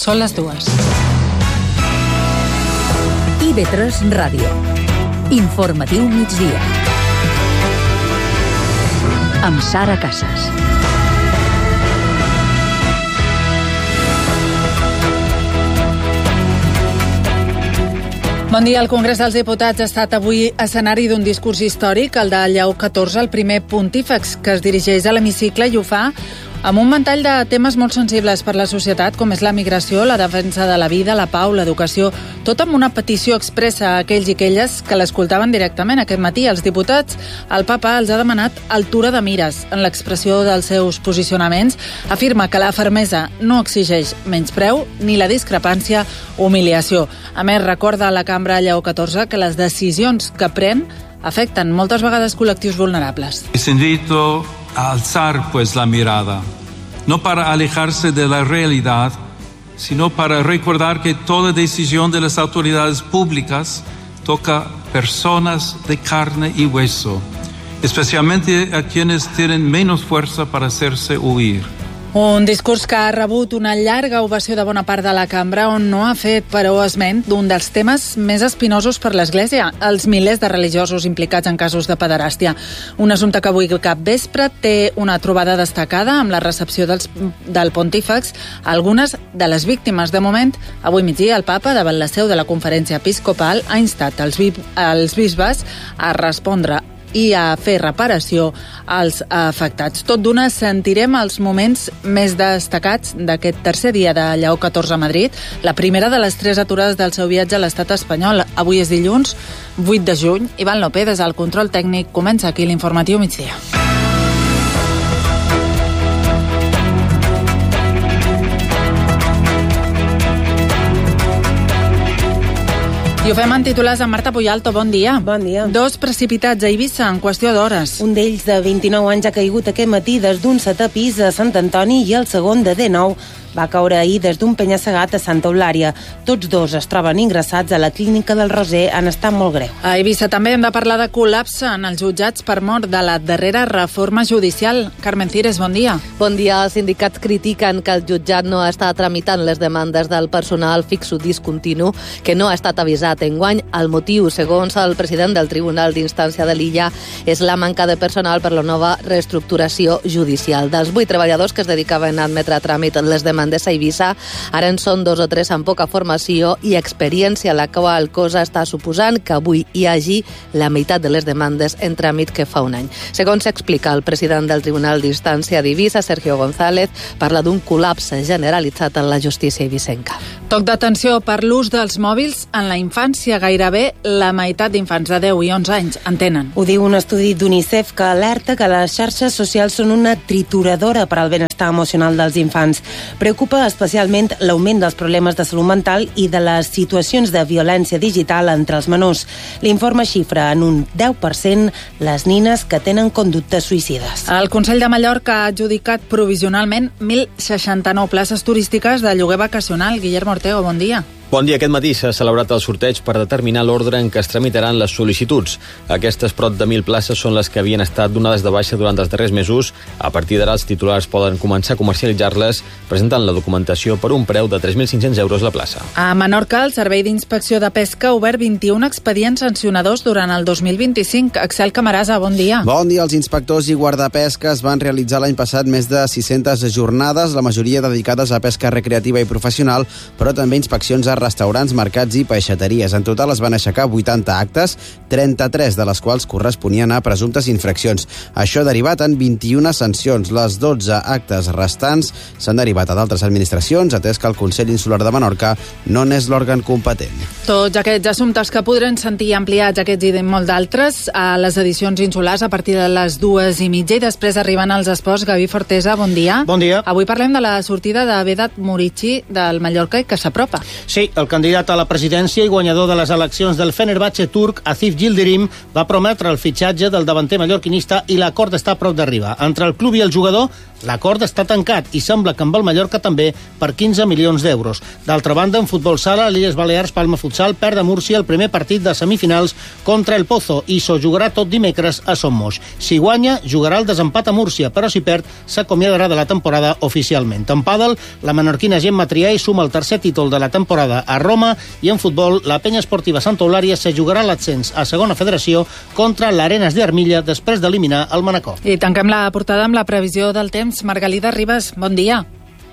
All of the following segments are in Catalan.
Són les 2. IB3 Ràdio. Informatiu migdia. Amb Sara Casas. Bon dia. El Congrés dels Diputats ha estat avui escenari d'un discurs històric, el de Lleó XIV, el primer pontífex, que es dirigeix a l'hemicicle i ho fa amb un ventall de temes molt sensibles per la societat, com és la migració, la defensa de la vida, la pau, l'educació, tot amb una petició expressa a aquells i aquelles que l'escoltaven directament aquest matí. Els diputats, el papa els ha demanat altura de mires en l'expressió dels seus posicionaments. Afirma que la fermesa no exigeix menyspreu ni la discrepància humiliació. A més, recorda a la cambra Lleó XIV que les decisions que pren afecten moltes vegades col·lectius vulnerables. Les invito a alzar pues la mirada, no para alejarse de la realidad, sino para recordar que toda decisión de las autoridades públicas toca personas de carne y hueso, especialmente a quienes tienen menos fuerza para hacerse oír. Un discurs que ha rebut una llarga ovació de bona part de la cambra, on no ha fet, però, esment d'un dels temes més espinosos per l'Església, els milers de religiosos implicats en casos de pederàstia. Un assumpte que avui cap vespre té una trobada destacada amb la recepció del pontífex a algunes de les víctimes. De moment, avui migdia, el papa, davant la seu de la conferència episcopal, ha instat els bisbes a respondre i a fer reparació als afectats. Tot d'una sentirem els moments més destacats d'aquest tercer dia de Lleó XIV a Madrid, la primera de les 3 aturades del seu viatge a l'estat espanyol. Avui és dilluns, 8 de juny. Ivan López, des del control tècnic, comença aquí l'informatiu migdia. I ho fem en titulars amb Marta Puyalto. Bon dia. Bon dia. 2 precipitats a Eivissa en qüestió d'hores. Un d'ells de 29 anys ha caigut aquest matí des d'un 7è pis a Sant Antoni i el segon de D9 va caure ahir des d'un penya-segat a Santa Eulària. Tots 2 es troben ingressats a la clínica del Roser en estat molt greu. A Eivissa també hem de parlar de col·lapse en els jutjats per mort de la darrera reforma judicial. Carmen Cires, bon dia. Bon dia. Els sindicats critiquen que el jutjat no està tramitant les demandes del personal fixo discontinu, que no ha estat avisat enguany. El motiu, segons el president del Tribunal d'Instància de l'Illa, és la manca de personal per la nova reestructuració judicial. Dels 8 treballadors que es dedicaven a admetre a tràmit les demandes a Eivissa, ara en són 2 o 3 amb poca formació i experiència, la qual cosa està suposant que avui hi hagi la meitat de les demandes en tràmit que fa un any. Segons s'explica el president del Tribunal d'Instància d'Eivissa, Sergio González, parla d'un col·lapse generalitzat en la justícia eivissenca. Toc d'atenció per l'ús dels mòbils en la infància. Gairebé la meitat d'infants de 10 i 11 anys en tenen. Ho diu un estudi d'UNICEF que alerta que les xarxes socials són una trituradora per al benestar emocional dels infants. Preocupa especialment l'augment dels problemes de salut mental i de les situacions de violència digital entre els menors. L'informe xifra en un 10% les nines que tenen conductes suïcides. El Consell de Mallorca ha adjudicat provisionalment 1.069 places turístiques de lloguer vacacional. Guillermo Ortego, bon dia. Bon dia. Aquest matí s'ha celebrat el sorteig per determinar l'ordre en què es tramitaran les sol·licituds. Aquestes prop de 1.000 places són les que havien estat donades de baixa durant els darrers mesos. A partir d'ara, els titulars poden començar a comercialitzar-les presentant la documentació per un preu de 3.500 euros la plaça. A Menorca, el Servei d'Inspecció de Pesca ha obert 21 expedients sancionadors durant el 2025. Axel Camarasa, bon dia. Bon dia. Els inspectors i guardapesques van realitzar l'any passat més de 600 jornades, la majoria dedicades a pesca recreativa i professional, però també inspeccions a restaurants, mercats i peixateries. En total es van aixecar 80 actes, 33 de les quals corresponien a presumptes infraccions. Això ha derivat en 21 sancions. Les 12 actes restants s'han derivat a d'altres administracions, atès que el Consell Insular de Menorca no n'és l'òrgan competent. Tots aquests assumptes que podrem sentir ampliats, aquests i molt d'altres, a les edicions insulars a partir de les 2:30 i després arriben els esports. Gavi Fortesa, bon dia. Bon dia. Avui parlem de la sortida de Vedat Murici del Mallorca i que s'apropa. Sí, Sí, el candidat a la presidència i guanyador de les eleccions del Fenerbahçe turc, Aziz Yildirim, va prometre el fitxatge del davanter mallorquinista i l'acord està a prop d'arribar. Entre el club i el jugador, l'acord està tancat i sembla que amb el Mallorca també per 15 milions d'euros. D'altra banda, en futbol sala, l'Illes Balears Palma Futsal perd a Múrcia el primer partit de semifinals contra el Pozo i s'ho jugarà tot dimecres a Son Moix. Si guanya, jugarà el desempat a Múrcia, però si perd, s'acomiadarà de la temporada oficialment. En pàdel, la menorquina Gemma Triay suma el tercer títol de la temporada a Roma i en futbol, la penya esportiva Santa Eulària se jugarà l'ascens a segona federació contra l'Arenas de Armilla després d'eliminar el Manacor. I tanquem la portada amb la previsió del temps. Margalida Ribas, bon dia.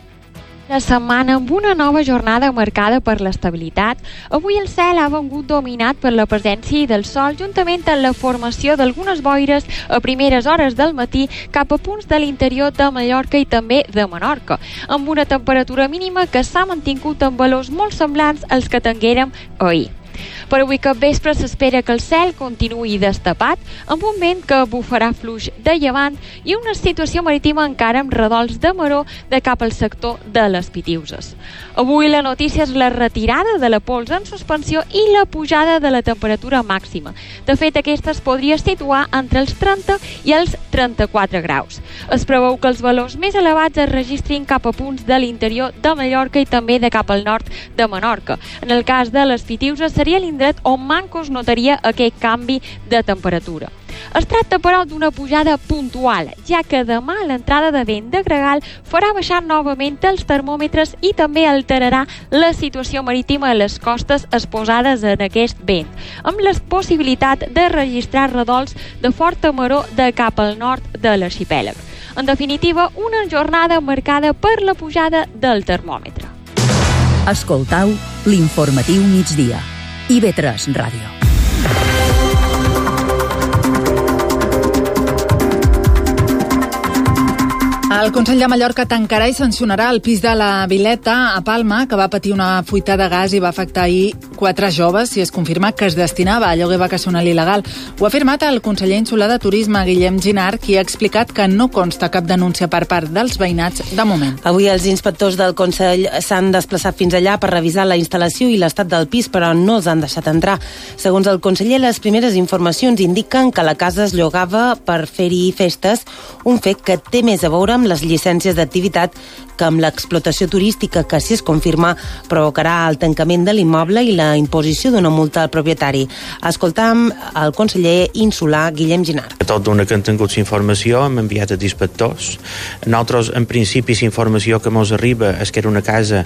La setmana amb una nova jornada marcada per l'estabilitat. Avui el cel ha vengut dominat per la presència del sol juntament amb la formació d'algunes boires a primeres hores del matí cap a punts de l'interior de Mallorca i també de Menorca, amb una temperatura mínima que s'ha mantingut en valors molt semblants als que tinguérem ahir. Per avui capvespre s'espera que el cel continuï destapat, amb un vent que bufarà fluix de llevant i una situació marítima encara amb redols de maró de cap al sector de les Pitiuses. Avui la notícia és la retirada de la pols en suspensió i la pujada de la temperatura màxima. De fet, aquesta es podria situar entre els 30 i els 34 graus. Es preveu que els valors més elevats es registrin cap a punts de l'interior de Mallorca i també de cap al nord de Menorca. En el cas de les Pitiuses seria l'indret on manco es notaria aquest canvi de temperatura. Es tracta, però, d'una pujada puntual, ja que demà l'entrada de vent de gregal farà baixar novament els termòmetres i també alterarà la situació marítima a les costes exposades en aquest vent, amb la possibilitat de registrar redols de forta maró de cap al nord de l'arxipèlag. En definitiva, una jornada marcada per la pujada del termòmetre. Escoltau l'informatiu migdia. IB3 Ràdio. El Consell de Mallorca tancarà i sancionarà el pis de la Vileta a Palma, que va patir una fuita de gas i va afectar ahir 4 joves si es confirma que es destinava a lloguer vacacional il·legal. Ho ha afirmat el conseller insular de Turisme, Guillem Ginard, qui ha explicat que no consta cap denúncia per part dels veïnats de moment. Avui els inspectors del Consell s'han desplaçat fins allà per revisar la instal·lació i l'estat del pis, però no els han deixat entrar. Segons el conseller, les primeres informacions indiquen que la casa es llogava per fer-hi festes, un fet que té més a veure amb les llicències d'activitat que amb l'explotació turística, que, si es confirma, provocarà el tancament de l'immoble i la imposició d'una multa al propietari. Escoltam el conseller insular Guillem Ginard. Tot d'una que han tingut informació hem enviat els inspectors. Nosaltres, en principi, la informació que ens arriba és que era una casa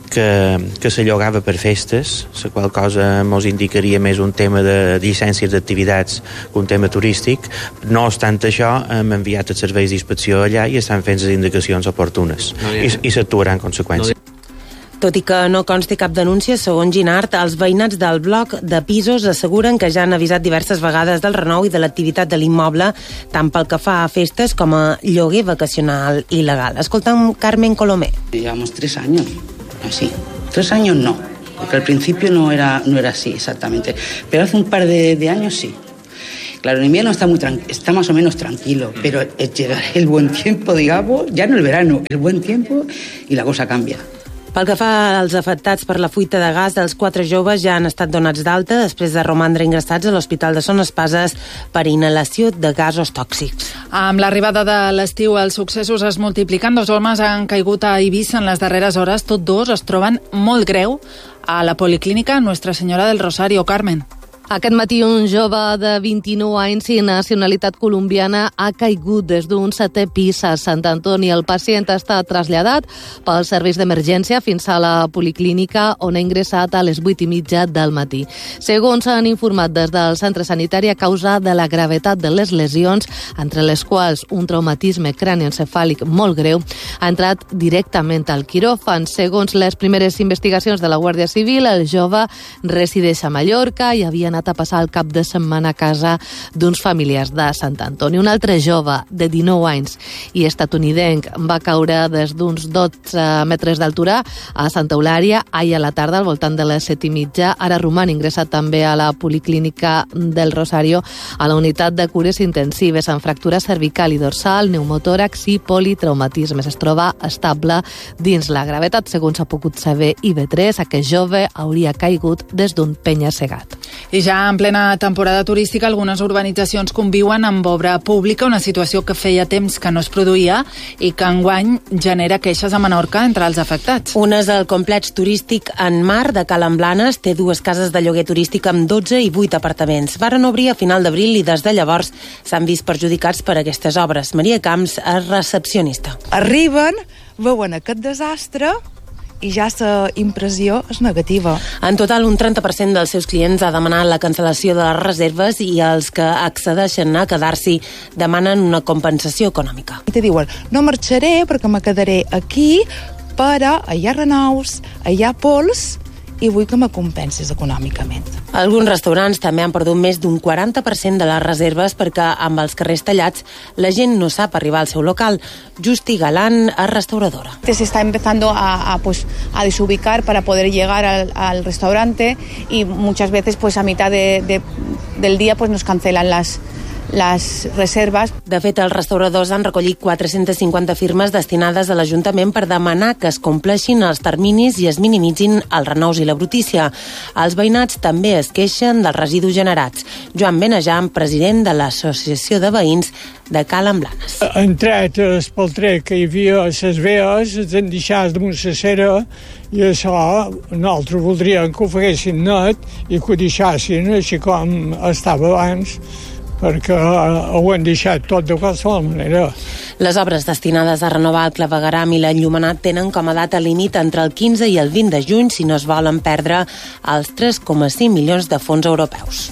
que se llogava per festes, la qual cosa ens indicaria més un tema de llicències d'activitats que un tema turístic. No obstant això, hem enviat els serveis d'inspecció allà i estan fent les indicacions oportunes i s'actuarà en conseqüència. Tot i que no consti cap denúncia, segons Ginard, els veïnats del bloc de pisos asseguren que ja han avisat diverses vegades del renou i de l'activitat de l'immoble, tant pel que fa a festes com a lloguer vacacional il·legal. Escoltem Carmen Colomé. Llevamos 3 años, así. 3 años no, porque al principio no era así exactamente, pero hace un par de años sí. Claro, en invierno está más o menos tranquilo, pero llega el buen tiempo, digamos, ya no el verano, el buen tiempo y la cosa cambia. Pel que fa als afectats per la fuita de gas, els 4 joves ja han estat donats d'alta després de romandre ingressats a l'Hospital de Son Espases per inhalació de gasos tòxics. Amb l'arribada de l'estiu, els successos es multipliquen. 2 homes han caigut a Eivissa en les darreres hores. Tots 2 es troben molt greu a la Policlínica Nuestra Senyora del Rosario. Carmen. Aquest matí un jove de 29 anys i nacionalitat colombiana ha caigut des d'un 7è pis a Sant Antoni. El pacient està traslladat pels serveis d'emergència fins a la policlínica, on ha ingressat a les 8:30 del matí. Segons han informat des del centre sanitari, a causa de la gravetat de les lesions, entre les quals un traumatisme cranioencefàlic molt greu, ha entrat directament al quiròfan. Segons les primeres investigacions de la Guàrdia Civil, el jove resideix a Mallorca i havia anat anat a passar el cap de setmana a casa d'uns familiars de Sant Antoni. Un altre jove de 19 anys i estatunidenc va caure des d'uns 12 metres d'altura a Santa Eulària ahir a la tarda, al voltant de les 7:30. Ara roman ingressat també a la Policlínica del Rosario, a la unitat de cures intensives, amb fractura cervical i dorsal, pneumotòrax i politraumatismes. Es troba estable dins la gravetat. Segons s'ha pogut saber IB3, aquest jove hauria caigut des d'un penya-segat. I ja en plena temporada turística, algunes urbanitzacions conviuen amb obra pública, una situació que feia temps que no es produïa i que enguany genera queixes a Menorca entre els afectats. Un és el complex turístic En Mar de Cala Blanes. Té 2 cases de lloguer turístic amb 12 i 8 apartaments. Varen obrir a final d'abril i des de llavors s'han vist perjudicats per aquestes obres. Maria Camps és recepcionista. Arriben, veuen aquest desastre i ja la impressió és negativa. En total, un 30% dels seus clients ha demanat la cancel·lació de les reserves i els que accedeixen a quedar-s'hi demanen una compensació econòmica. I te diuen, no marxaré perquè me quedaré aquí, però hi ha renaus, hi ha pols i vull que me compensis econòmicament. Alguns restaurants també han perdut més d'un 40% de les reserves perquè amb els carrers tallats la gent no sap arribar al seu local. Justi Galán és restauradora. Se está empezando a desubicar para poder llegar al restaurante y muchas veces pues a mitad del día pues nos cancelan las reserves. De fet, els restauradors han recollit 450 firmes destinades a l'Ajuntament per demanar que es compleixin els terminis i es minimitzin els renous i la brutícia. Els veïnats també es queixen dels residus generats. Joan Benejam, president de l'Associació de Veïns de Cala Blanes. Han tret el paltrer que hi havia a les vees, els han deixat damunt la cera i això nosaltres voldríem que ho feguessin net i que ho deixassin així com estava abans, perquè ho han deixat tot de qualsevol manera. Les obres destinades a renovar el clavegueram i l'enllumenat tenen com a data límit entre el 15 i el 20 de juny si no es volen perdre els 3,5 milions de fons europeus.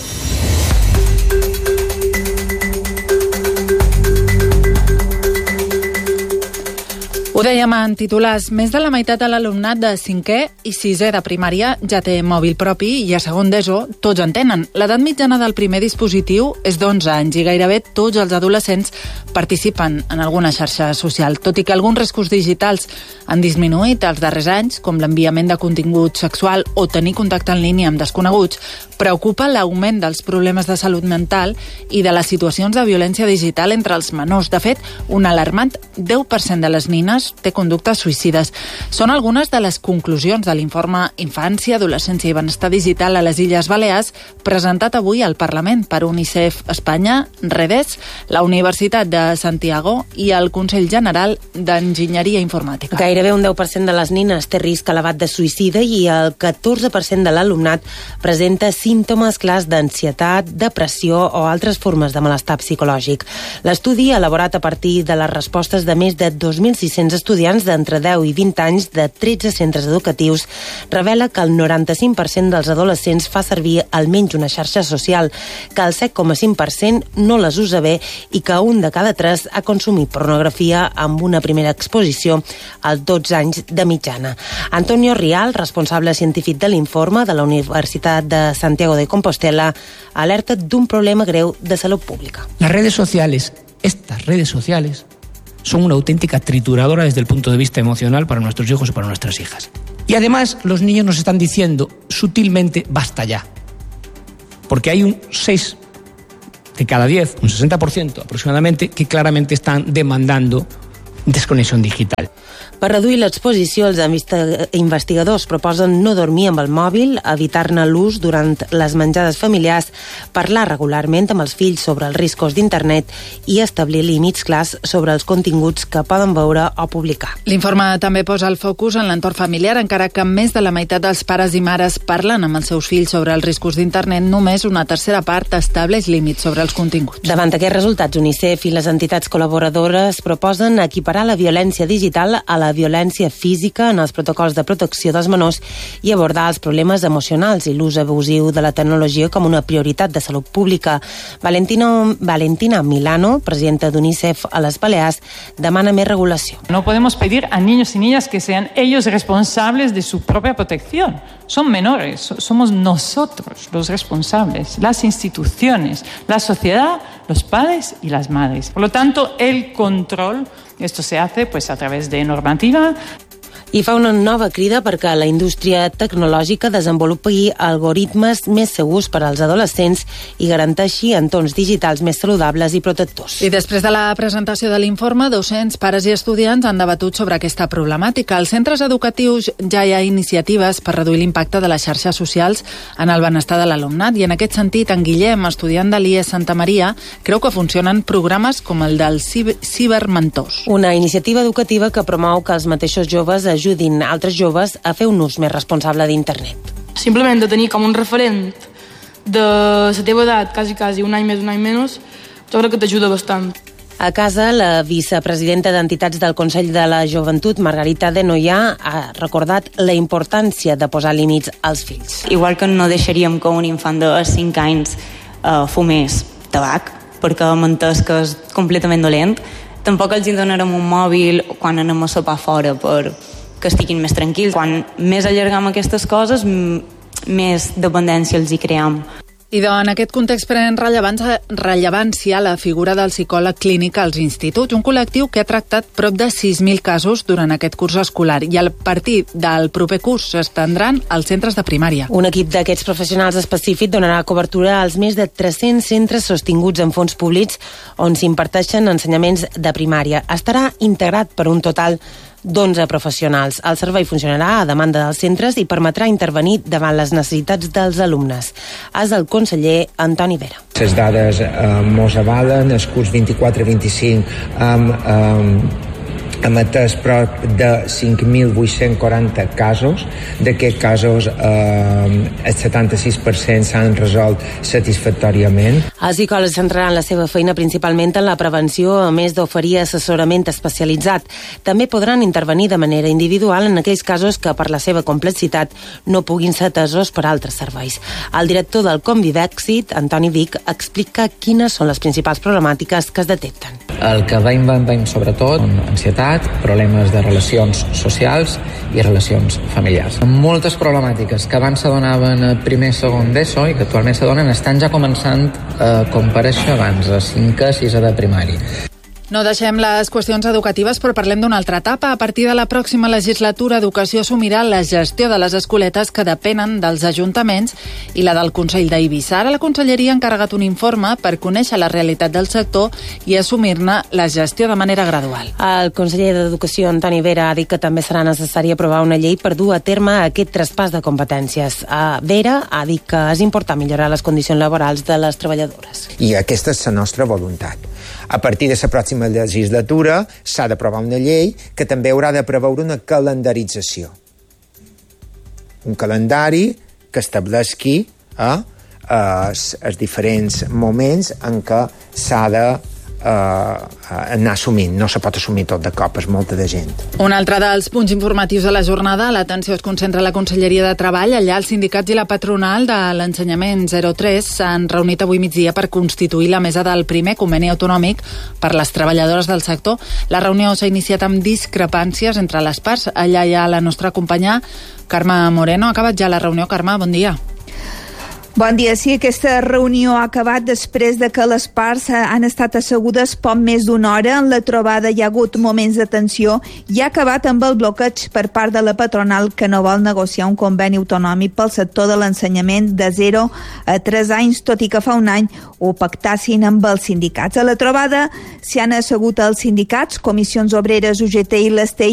Ho dèiem en titulars, més de la meitat de l'alumnat de 5è i 6è de primària ja té mòbil propi i a segon d'ESO tots en tenen. L'edat mitjana del primer dispositiu és d'11 anys i gairebé tots els adolescents participen en alguna xarxa social. Tot i que alguns riscos digitals han disminuït els darrers anys, com l'enviament de contingut sexual o tenir contacte en línia amb desconeguts, preocupa l'augment dels problemes de salut mental i de les situacions de violència digital entre els menors. De fet, un alarmant 10% de les nines té conductes suïcides. Són algunes de les conclusions de l'informe Infància, Adolescència i Benestar Digital a les Illes Balears, presentat avui al Parlament per UNICEF Espanya, Redes, la Universitat de Santiago i el Consell General d'Enginyeria Informàtica. Gairebé un 10% de les nines té risc elevat de suïcida i el 14% de l'alumnat presenta símptomes clars d'ansietat, depressió o altres formes de malestar psicològic. L'estudi, elaborat a partir de les respostes de més de 2.600 estudiants d'entre 10 i 20 anys de 13 centres educatius, revela que el 95% dels adolescents fa servir almenys una xarxa social, que el 7,5% no les usa bé i que un de cada 3 ha consumit pornografia amb una primera exposició als 12 anys de mitjana. Antonio Rial, responsable científic de l'informe de la Universitat de Santiago de Compostela, alerta d'un problema greu de salut pública. Las redes sociales, estas redes sociales, son una auténtica trituradora desde el punto de vista emocional para nuestros hijos y para nuestras hijas. Y además los niños nos están diciendo sutilmente basta ya. Porque hay un 6 de cada 10, un 60% aproximadamente, que claramente están demandando desconexión digital. Per reduir l'exposició, els investigadors proposen no dormir amb el mòbil, evitar-ne l'ús durant les menjades familiars, parlar regularment amb els fills sobre els riscos d'internet i establir límits clars sobre els continguts que poden veure o publicar. L'informe també posa el focus en l'entorn familiar, encara que més de la meitat dels pares i mares parlen amb els seus fills sobre els riscos d'internet, només una tercera part estableix límits sobre els continguts. Davant aquests resultats, UNICEF i les entitats col·laboradores proposen equiparar integrar la violència digital a la violència física en els protocols de protecció dels menors i abordar els problemes emocionals i l'ús abusiu de la tecnologia com una prioritat de salut pública. Valentina Milano, presidenta d'UNICEF a les Balears, demana més regulació. No podemos pedir a niños y niñas que sean ellos responsables de su propia protección. Son menores, somos nosotros los responsables, las instituciones, la sociedad, los padres y las madres. Por lo tanto, el control, esto se hace a través de normativa. I fa una nova crida perquè la indústria tecnològica desenvolupi algoritmes més segurs per als adolescents i garanteixi entorns digitals més saludables i protectors. I després de la presentació de l'informe, docents, pares i estudiants han debatut sobre aquesta problemàtica. Als centres educatius ja hi ha iniciatives per reduir l'impacte de les xarxes socials en el benestar de l'alumnat i en aquest sentit en Guillem, estudiant de l'IES Santa Maria, creu que funcionen programes com el dels cibermentors. Una iniciativa educativa que promou que els mateixos joves ajudin altres joves a fer un ús més responsable d'internet. Simplement de tenir com un referent de la teva edat, quasi un any més, un any menys, jo crec que t'ajuda bastant. A casa, la vicepresidenta d'Entitats del Consell de la Joventut, Margarita Denoyà, ha recordat la importància de posar límits als fills. Igual que no deixaríem que un infant de 5 anys fumés tabac, perquè hem entès que és completament dolent, tampoc els donarem un mòbil quan anem a sopar fora per que estiguin més tranquils. Quan més allargam aquestes coses, més dependència els hi cream. I en aquest context pren rellevància la figura del psicòleg clínic als instituts, un col·lectiu que ha tractat prop de 6.000 casos durant aquest curs escolar i a partir del proper curs s'estendran als centres de primària. Un equip d'aquests professionals específic donarà cobertura als més de 300 centres sostinguts amb fons públics on s'imparteixen ensenyaments de primària. Estarà integrat per un total d'11 professionals. El servei funcionarà a demanda dels centres i permetrà intervenir davant les necessitats dels alumnes. És el conseller Antoni Vera. Les dades mos avalen, el curs 24-25 hem atès prop de 5.840 casos. D'aquests casos, el 76% s'han resolt satisfactòriament. Els psicòlegs centraran la seva feina principalment en la prevenció, a més d'oferir assessorament especialitzat. També podran intervenir de manera individual en aquells casos que, per la seva complexitat, no puguin ser atesos per altres serveis. El director del Convivèxit, Antoni Vic, explica quines són les principals problemàtiques que es detecten. El que veiem sobretot, ansietat, problemes de relacions socials i relacions familiars. Moltes problemàtiques que abans s'adonaven a primer, segon d'ESO i que actualment s'adonen estan ja començant a comparèixer abans, a 5è, 6è de primari. No deixem les qüestions educatives, però parlem d'una altra etapa. A partir de la pròxima legislatura, Educació assumirà la gestió de les escoletes que depenen dels ajuntaments i la del Consell d'Eivissa. Ara la Conselleria ha encarregat un informe per conèixer la realitat del sector i assumir-ne la gestió de manera gradual. El conseller d'Educació, Antoni Vera, ha dit que també serà necessari aprovar una llei per dur a terme aquest traspàs de competències. Vera ha dit que és important millorar les condicions laborals de les treballadores. I aquesta és la nostra voluntat. A partir de la pròxima legislatura s'ha d'aprovar una llei que també haurà de preveure una calendarització. Un calendari que estableixi els diferents moments en què s'ha de anar assumint. No se pot assumir tot de cop, és molta de gent. Un altre dels punts informatius de la jornada, l'atenció es concentra a la Conselleria de Treball. Allà els sindicats i la patronal de l'ensenyament 03 s'han reunit avui migdia per constituir la mesa del primer conveni autonòmic per les treballadores del sector. La reunió s'ha iniciat amb discrepàncies entre les parts. Allà hi ha la nostra companya Carme Moreno. Ha acabat ja la reunió. Carme, bon dia. Bon dia. Sí, aquesta reunió ha acabat després de que les parts han estat assegudes poc més d'una hora. En la trobada hi ha hagut moments de tensió i ha acabat amb el bloqueig per part de la patronal que no vol negociar un conveni autonòmic pel sector de l'ensenyament de 0 a 3 anys, tot i que fa un any ho pactassin amb els sindicats. A la trobada s'hi han assegut els sindicats, Comissions Obreres, UGT i l'ESTEI,